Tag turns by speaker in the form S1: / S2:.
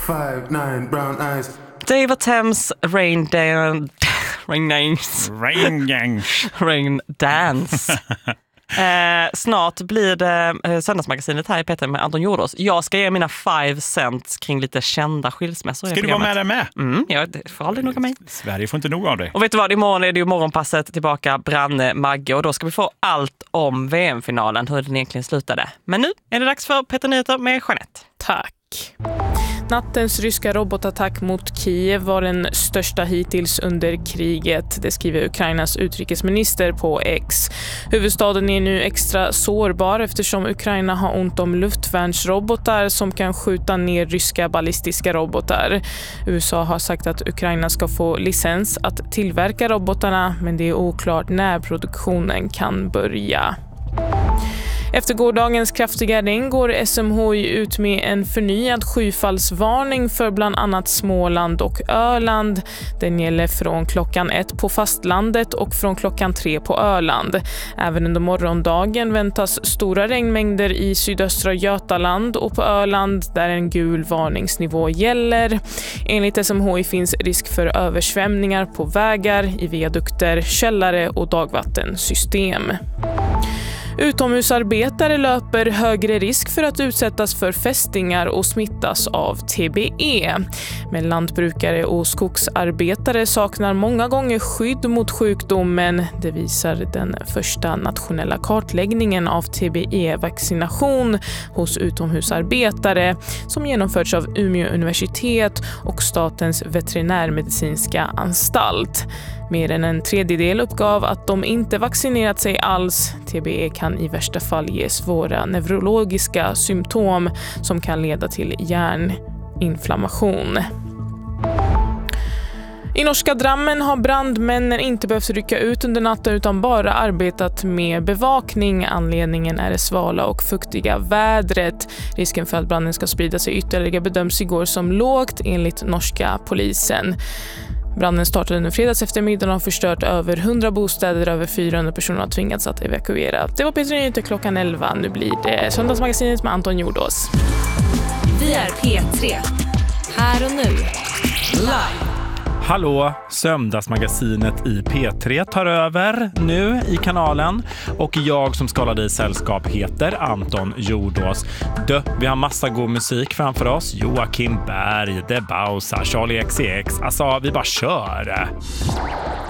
S1: 5'9" brown eyes.
S2: Dave Thames Rain Dance. Snart blir det söndagsmagasinet här i Peter med Anton Jordås. Jag ska ge mina 5 cents kring lite kända skilsmässor.
S3: Ska du vara med där med?
S2: Ja, det får aldrig nog av mig.
S3: Sverige får inte nog av dig.
S2: Och vet du vad, imorgon är det ju morgonpasset tillbaka Branne Magge och då ska vi få allt om VM-finalen, hur den egentligen slutade. Men nu är det dags för Peter Nyheter med Jeanette.
S4: Tack. Nattens ryska robotattack mot Kiev var den största hittills under kriget. Det skriver Ukrainas utrikesminister på X. Huvudstaden är nu extra sårbar eftersom Ukraina har ont om luftvärnsrobotar som kan skjuta ner ryska ballistiska robotar. USA har sagt att Ukraina ska få licens att tillverka robotarna, men det är oklart när produktionen kan börja. Efter gårdagens kraftiga regn går SMHI ut med en förnyad skyfallsvarning för bland annat Småland och Öland. Den gäller från klockan 1 på fastlandet och från klockan 3 på Öland. Även under morgondagen väntas stora regnmängder i sydöstra Götaland och på Öland där en gul varningsnivå gäller. Enligt SMHI finns risk för översvämningar på vägar, i viadukter, källare och dagvattensystem. Utomhusarbetare löper högre risk för att utsättas för fästingar och smittas av TBE. Men lantbrukare och skogsarbetare saknar många gånger skydd mot sjukdomen. Det visar den första nationella kartläggningen av TBE-vaccination hos utomhusarbetare som genomförts av Umeå universitet och Statens veterinärmedicinska anstalt. Mer än en tredjedel uppgav att de inte vaccinerat sig alls. TBE kan i värsta fall ge svåra neurologiska symptom som kan leda till hjärninflammation. I norska Drammen har brandmännen inte behövt rycka ut under natten utan bara arbetat med bevakning. Anledningen är det svala och fuktiga vädret. Risken för att branden ska sprida sig ytterligare bedöms igår som lågt enligt norska polisen. Branden startade under fredags eftermiddag och har förstört över 100 bostäder. Över 400 personer har tvingats att evakuera. Det var Peter Nyheter klockan 11. Nu blir det söndagsmagasinet med Anton Jordås.
S5: Vi är P3. Här och nu. Live.
S3: Hallå, söndagsmagasinet i P3 tar över nu i kanalen och jag som ska hålla dig i sällskap heter Anton Jordås. Vi har massa god musik framför oss. Joakim Berg, De Bausa, Charlie XCX. Alltså, vi bara kör.